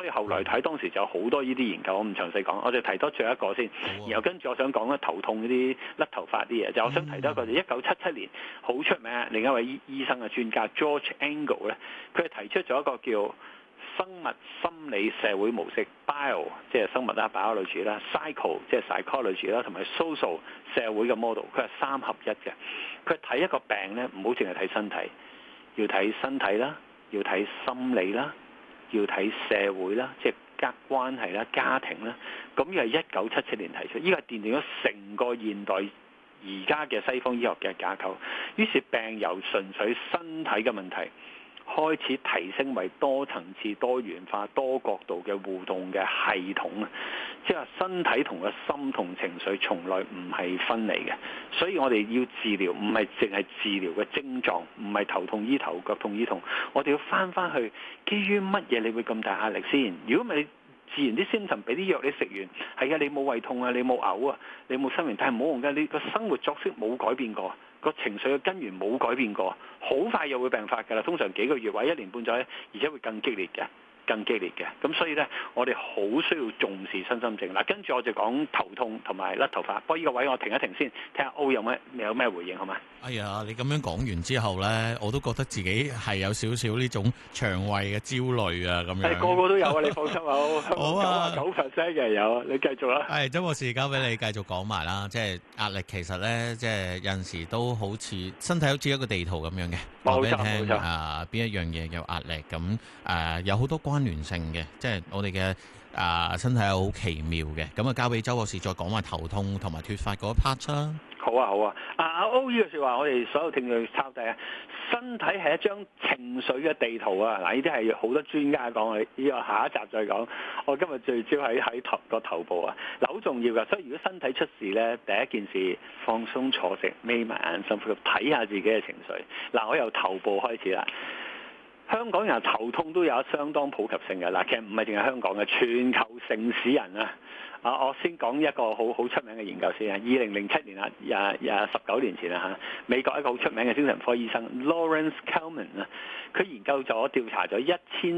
以後來睇當時就有好多呢啲研究，我唔詳細講，我就提多最後一個先。然後跟住我想講咧頭痛嗰啲甩頭髮啲嘢，就我想提多一個就1977年好出名另一位醫生嘅專家 George Engel 咧，佢係提出咗一個叫生物心理社會模式 bio 即係生物啦 biology 啦 psycho 即係 psychology 啦同埋 social 社會嘅 model， 佢係3合一嘅。佢睇一個病咧，唔好淨係睇身體，要睇身體啦，要睇心理啦，要睇社會啦，即係關係啦、家庭啦。咁又係1977年提出，呢個係奠定咗成個現代而家嘅西方醫學嘅架構。於是病由純粹身體嘅問題，開始提升為多層次、多元化、多角度嘅互動嘅系統啊！即係話身體同個心同情緒從來唔係分離嘅，所以我哋要治療唔係淨係治療嘅症狀，唔係頭痛醫頭、腳痛醫痛，我哋要翻去基於乜嘢你會咁大壓力先？如果唔係，自然啲 symptom 俾啲藥你食完，係啊，你冇胃痛啊，你冇嘔啊，你冇失眠，但係唔好忘記你個生活作息冇改變過，個情緒嘅根源冇改變過，好快又會病發㗎啦。通常幾個月或者1年半載，而且會更激烈嘅。咁所以呢，我哋好需要重視身心症。嗱，跟住我就講頭痛同埋甩頭髮。不過呢個位我停一停先，睇下 O 有咩回應好嗎？ 哎呀，你咁樣講完之後呢，我都覺得自己係有少少呢種腸胃嘅焦慮啊，咁樣。 個個都有啊，你放心啊， 好啊 ，99% 嘅有啊，你繼續啦。 係，將個時間俾你繼續講埋啦。即係壓力其實呢，即係有陣時都好似身體好似一個地圖咁樣嘅，話俾你聽啊，邊一樣嘢有壓力咁有好多關聯性嘅，即係我哋嘅身體係好奇妙嘅。咁啊，交俾周博士再講埋頭痛同埋脫髮嗰一 part 啦。 好啊！阿 O 呢句説話，我哋所有聽眾抄低啊！身體係一張情緒嘅地圖啊！嗱，呢啲係好多專家講嘅，呢個下一集再講。我今日聚焦喺頭部啊！嗱，好重要㗎。所以如果身體出事咧，第一件事放鬆坐直，眯埋眼，深呼吸，睇下自己嘅情緒。嗱，我由頭部開始啦。香港人頭痛都有相當普及性嘅。嗱，其實唔係淨係香港嘅，全球城市人啊！我先講一個好出名嘅研究先啊！2007年啊，19年前啊嚇，美國一個好出名嘅精神科醫生 Lawrence Kalman 啊，佢研究咗調查咗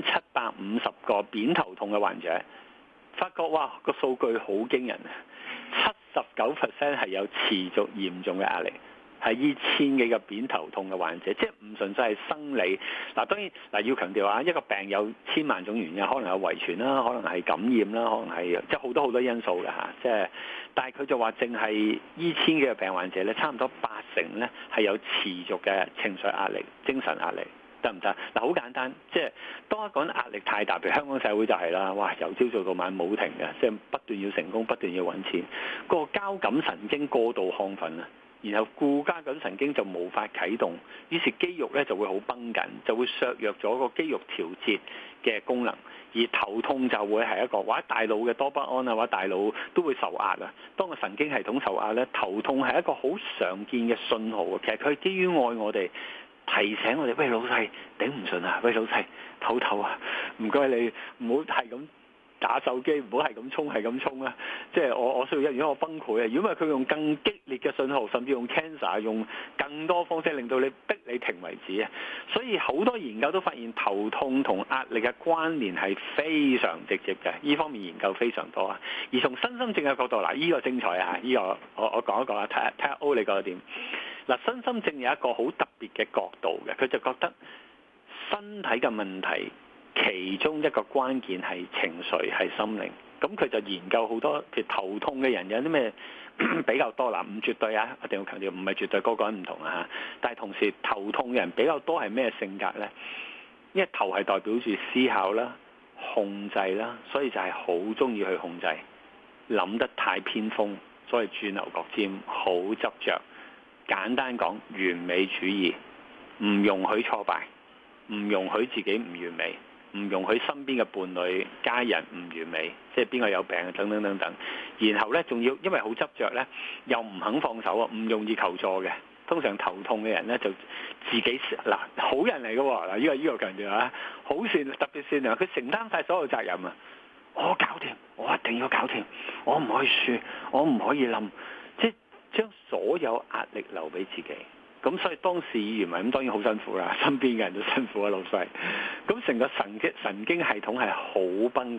1750個扁頭痛嘅患者，發覺哇個數據好驚人啊！79% 係有持續嚴重嘅壓力。係依千幾個扁頭痛嘅患者，即係唔純粹係生理。嗱，當然嗱要強調啊，一個病有千萬種原因，可能有遺傳啦，可能係感染啦，可能係即係好多因素嘅嚇。即係，但係佢就話淨係依千幾個病患者咧，差唔多80%咧係有持續嘅情緒壓力、精神壓力，得唔得？嗱，好簡單，即係當一個人壓力太大，譬如香港社會就係啦，哇，由朝做到晚冇停嘅，即係不斷要成功，不斷要揾錢，個交感神經過度亢奮啊！然後副交感神經就無法啟動，於是肌肉咧就會好繃緊，就會削弱咗個肌肉調節嘅功能，而頭痛就會係一個或者大腦嘅多巴胺啊，或者大腦都會受壓啊。當個神經系統受壓咧，頭痛係一個好常見嘅信號啊。其實佢基於愛我哋，提醒我哋，喂，老細頂唔順啊，喂，老細唞啊，唔該你唔好係咁打手機，唔好係咁衝啊！即係我需要，如果我崩潰啊，如果唔係佢用更激烈嘅信號，甚至用 cancer 用更多方式令到你逼你停為止啊！所以好多研究都發現頭痛同壓力嘅關聯係非常直接嘅，呢方面研究非常多啊。而從身心症嘅角度，嗱，呢個精彩啊！呢個我講一講啊，睇下 O 你覺得點？嗱，身心症有一個好特別嘅角度嘅，佢就覺得身體嘅問題。其中一個關鍵係情緒，係心靈。咁佢就研究好多，譬如頭痛嘅人有啲咩比較多啦，唔絕對啊，一定要強調，唔係絕對，個個人唔同啊嚇。但係同時頭痛嘅人比較多係咩性格呢？因為頭係代表住思考啦、控制啦，所以就係好中意去控制，諗得太偏鋒，所以轉牛角尖，好執着。簡單講，完美主義，唔容許挫敗，唔容許自己唔完美。唔容許身邊嘅伴侶、家人唔完美，即係邊個有病等等等等。然後呢，仲要因為好執着呢，又唔肯放手啊，唔容易求助嘅。通常頭痛嘅人呢，就自己嗱好人嚟嘅喎，嗱呢個強調啊，好善特別善良，佢承擔晒所有責任啊。我搞掂，我一定要搞掂，我唔可以輸，我唔可以冧，即係將所有壓力留俾自己。咁所以當事與願違，咁當然好辛苦啦，身邊嘅人都辛苦啊，老細。咁成個神經系統係好繃緊